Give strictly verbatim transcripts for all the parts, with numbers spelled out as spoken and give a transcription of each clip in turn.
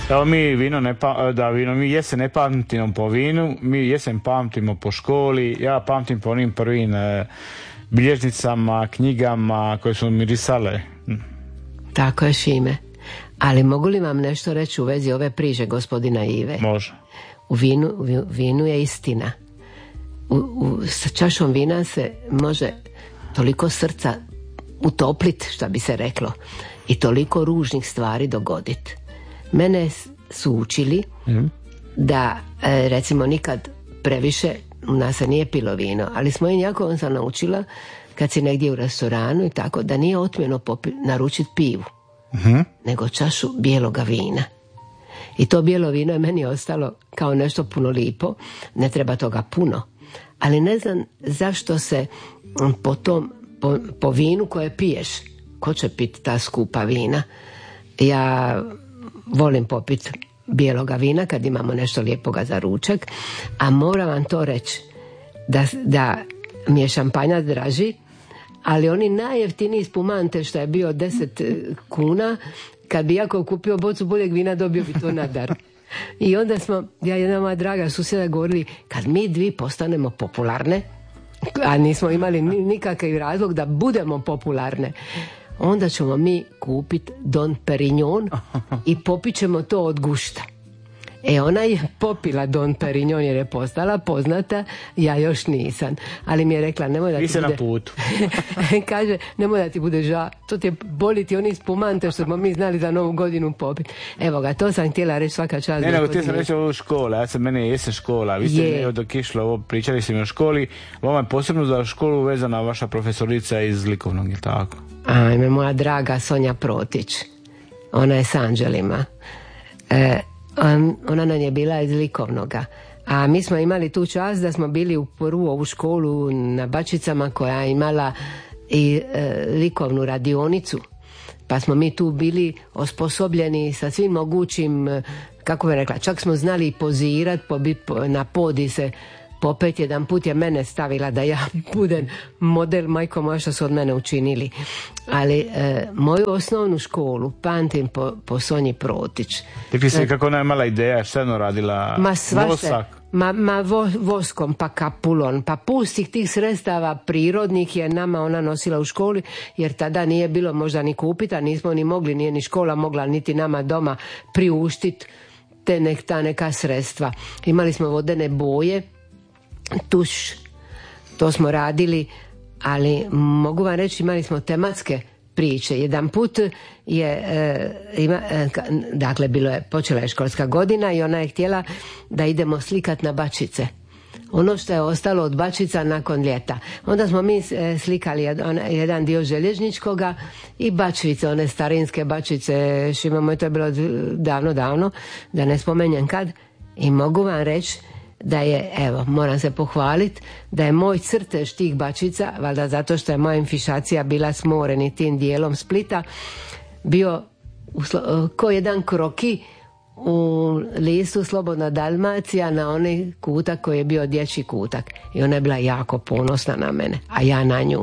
Evo mi vino ne pa, da vino, mi jesen ne pamtimo po vinu, mi jesen pamtimo po školi, ja pamtim po onim prvim e, bilježnicama, knjigama koje su mirisale. Tako je, Šime. Ali mogu li vam nešto reći u vezi ove priče gospodina Ive? Može. U vinu, u vinu je istina. U, u, sa čašom vina se može toliko srca utoplit, šta bi se reklo, i toliko ružnih stvari dogoditi. Mene su učili mm. da e, recimo nikad previše u nas se nije pilo vino, ali smo i jako sam naučila kad si negdje u restoranu i tako, da nije otmjeno popi, naručiti pivu mm-hmm. nego čašu bijeloga vina. I to bijelo vino je meni ostalo kao nešto puno lipo, ne treba toga puno, ali ne znam zašto se po tom po, po vinu koje piješ, ko će piti ta skupa vina. Ja volim popiti bijeloga vina kad imamo nešto lijepoga za ručak, a moram vam to reći da, da mi je šampanjac draži, ali oni najjeftiniji spumante što je bio deset kuna, kad bi jako kupio bocu boljeg vina dobio bi to na dar. I onda smo, ja i jedna moja draga susjeda govorili, kad mi dvi postanemo popularne, a nismo imali nikakav razlog da budemo popularne, onda ćemo mi kupiti Don Perignon i popit ćemo to od gušta. E, ona je popila Don Perignon jer je postala poznata, ja još nisam. Ali mi je rekla, nemoj da ti bude... na putu. Kaže, nemoj da ti bude ža, to ti je boliti oni spumante što smo mi znali za novu godinu popiti. Evo ga, to sam htjela reći, svaka čast. Ne, nego ti sam reći ovo škola, ja sam, mene je jesen škola, vi ste je. Dok išlo ovo, pričali ste mi o školi, vama je posebno za školu vezana vaša profesorica iz likovnog, je tako? Ajme, moja draga Sonja Protić, ona je s anđelima. E, ona nam je bila iz likovnoga, a mi smo imali tu čast da smo bili u prvu ovu školu na Bačicama koja je imala i e, likovnu radionicu, pa smo mi tu bili osposobljeni sa svim mogućim, kako bi rekla, čak smo znali pozirati, na podi se popet. Jedan put je mene stavila da ja budem model, majko moja, što su od mene učinili. Ali e, moju osnovnu školu pamtim po, po Sonji Protić. Rekli ste kako ona je mala ideja, šta je radila? Ma svašta, ma, ma vo, voskom, pa kapulon, pa pustih tih sredstava prirodnih je nama ona nosila u školi, jer tada nije bilo možda ni kupiti, a nismo ni mogli, nije ni škola mogla niti nama doma priuštiti te nek, ta neka sredstva. Imali smo vodene boje, tuš, to smo radili, ali mogu vam reći, imali smo tematske priče. Jedan put je e, ima, e, dakle bilo je, počela je školska godina i ona je htjela da idemo slikat na Bačice, ono što je ostalo od Bačica nakon ljeta. Onda smo mi e, slikali jedan, jedan dio željezničkoga i Bačvice, one starinske Bačice, Šimamo, to je bilo davno davno, da ne spomenjem kad. I mogu vam reći da je, evo, moram se pohvaliti, da je moj crtež tih Bačica, valjda zato što je moja infišacija bila s morem i tim dijelom Splita, bio uslo, ko jedan kroki u listu Slobodna Dalmacija na onaj kutak koji je bio dječji kutak. I ona je bila jako ponosna na mene, a ja na nju.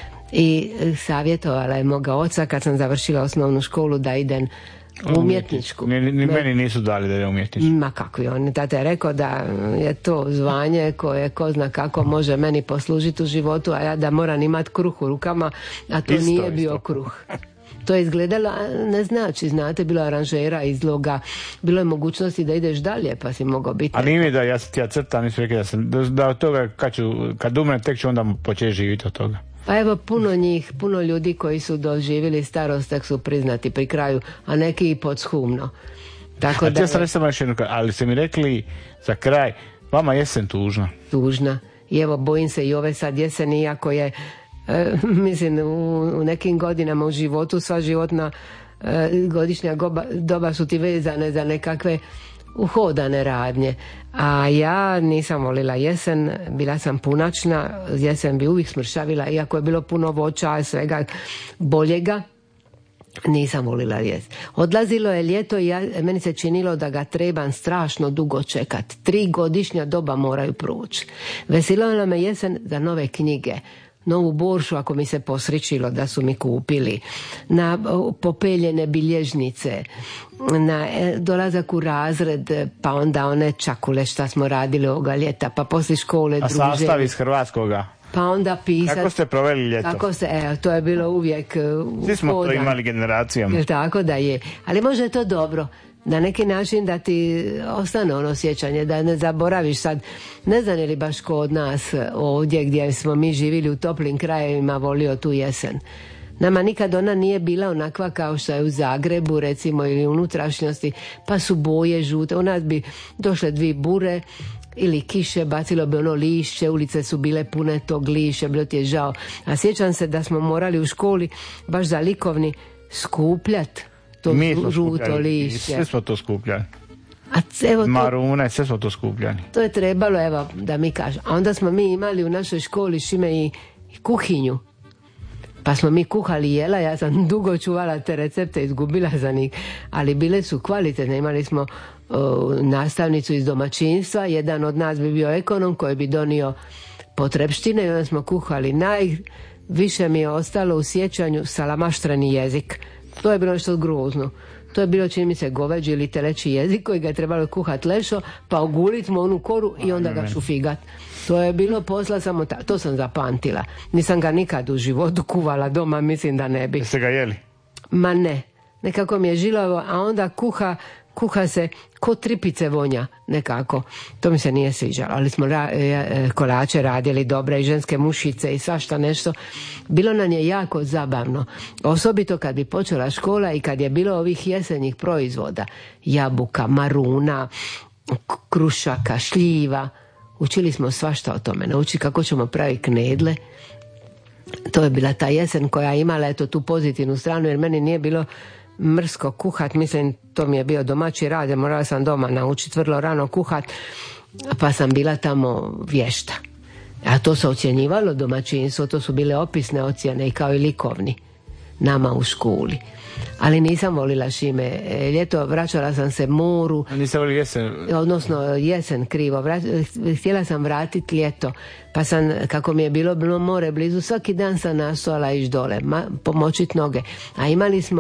I savjetovala je moga oca kad sam završila osnovnu školu da idem umjetničku. Ni, ni meni nisu dali da je umjetničku. Ma kako je on, tata je rekao da je to zvanje koje ko zna kako može meni poslužiti u životu, a ja da moram imati kruh u rukama, a to isto, nije isto. bio kruh. To je izgledalo, ne znači, znate, bilo aranžera, izloga, bilo je mogućnosti da ideš dalje, pa si mogao biti. A nije mi da ja, ja crtam, nisu rekli da sam, da, da od toga kad, ću, kad umrem, tek ću onda početi živjeti od toga. Pa evo, puno njih, puno ljudi koji su doživjeli starost, tak su priznati pri kraju, a neki i podshumno. Tako a da ja sam rekao još jedno, ali ste mi rekli za kraj, vama jesen tužna. Tužna. I evo, bojim se i ove sad jeseni, iako je, e, mislim, u, u nekim godinama u životu, sva životna e, godišnja goba, doba su ti vezane za nekakve uhodane radnje. A ja nisam volila jesen, bila sam punačna, jesen bi uvijek smršavila, iako je bilo puno voća, svega boljega, nisam volila jesen. Odlazilo je ljeto i ja, meni se činilo da ga trebam strašno dugo čekati. Tri godišnja doba moraju proći. Veselila me jesen za nove knjige, novu boršu ako mi se posričilo da su mi kupili, na popeljene bilježnice, na dolazak u razred, pa onda one čakule šta smo radili ovoga ljeta, pa poslije škole a druženje. A sastav iz hrvatskoga? Pa onda pisati. Kako ste proveli ljeto? Kako se, evo, to je bilo uvijek uh, svi smo uhodan. to imali generacijama. Tako da je. Ali možda je to dobro. Na neki način da ti ostane ono sjećanje, da ne zaboraviš sad. Ne znam je li baš kod nas ovdje gdje smo mi živjeli u toplim krajevima volio tu jesen. Nama nikad ona nije bila onakva kao što je u Zagrebu recimo ili unutrašnjosti, pa su boje žute. U nas bi došle dvije bure ili kiše, bacilo bi ono lišće, ulice su bile pune tog lišća, bilo ti je žao. A sjećam se da smo morali u školi baš za likovni skupljat to žuto lišće. Sve smo to skupljali. A evo to, marune, sve smo to skupljali. To je trebalo, evo, da mi kažem. A onda smo mi imali u našoj školi Šime i, i kuhinju. Pa smo mi kuhali jela, ja sam dugo čuvala te recepte, izgubila za njih, ali bile su kvalitetne. Imali smo uh, nastavnicu iz domaćinstva, jedan od nas bi bio ekonom koji bi donio potrepštine i onda smo kuhali. Najviše mi je ostalo u sjećanju salamaštreni jezik. To je bilo nešto grozno. To je bilo, čini mi se, goveđi ili teleći jezik koji ga je trebalo kuhat lešo, pa ogulit mu onu koru i onda ga šufigat. To je bilo posla samo ta, to sam zapamtila. Nisam ga nikad u životu kuvala doma, mislim da ne bi. Jeste ga jeli? Ma ne, nekako mi je žilavo, a onda kuha, kuha se ko tripice vonja nekako. To mi se nije sviđalo, ali smo ra, kolače radili dobre i ženske mušice i svašta nešto. Bilo nam je jako zabavno. Osobito kad bi počela škola i kad je bilo ovih jesenjih proizvoda. Jabuka, maruna, krušaka, šljiva. Učili smo svašta o tome. Nauči kako ćemo praviti knedle. To je bila ta jesen koja je imala eto tu pozitivnu stranu, jer meni nije bilo mrsko kuhat, mislim to mi je bio domaći rad, morala sam doma naučiti vrlo rano kuhat, pa sam bila tamo vješta. A to se ocjenjivalo domaćinstvo, to su bile opisne ocjene i kao i likovni nama u školi. Ali nisam volila Šime. Ljeto vraćala sam se moru. Nisam volila jesen? Odnosno jesen krivo. Vrat, htjela sam vratiti ljeto. Pa sam, kako mi je bilo, bilo more blizu, svaki dan sam nastojala ići dole, ma, pomoćit noge. A imali smo